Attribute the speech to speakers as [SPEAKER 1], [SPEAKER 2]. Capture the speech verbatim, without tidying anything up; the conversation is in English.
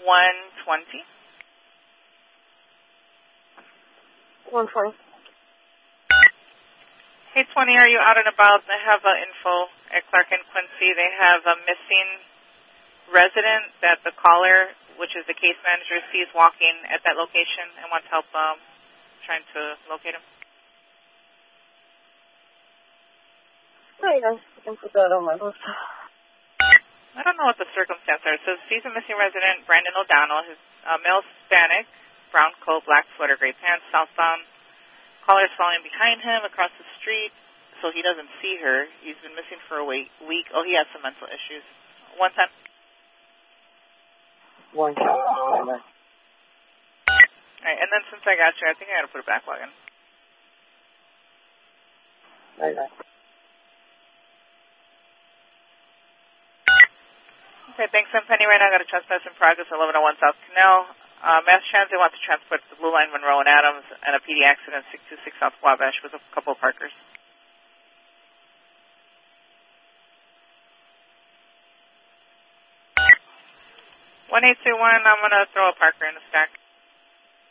[SPEAKER 1] one twenty.
[SPEAKER 2] one twenty.
[SPEAKER 1] Hey, twenty, are you out and about? I have uh, info at Clark and Quincy. They have a missing resident that the caller, which is the case manager, sees walking at that location and wants help um, trying to locate him.
[SPEAKER 2] There you go. I can put that on my list.
[SPEAKER 1] I don't know what the circumstances are. It says he's a missing resident, Brandon O'Donnell. His uh, male Hispanic, brown coat, black sweater, gray pants, southbound. Caller is following behind him across the street, so he doesn't see her. He's been missing for a week. week. Oh, he has some mental issues. One time.
[SPEAKER 2] One time.
[SPEAKER 1] All right, and then since I got you, I think I got to put a backlog in.
[SPEAKER 2] There you go.
[SPEAKER 1] Okay, thanks, I'm Penny. Right now I got a trespass in progress at eleven oh one South Canal. Uh, Mass Transit wants to transport the Blue Line, Monroe and Adams, and a P D accident six two six South Wabash with a couple of parkers. one eight two one, I'm going to throw a parker in the stack.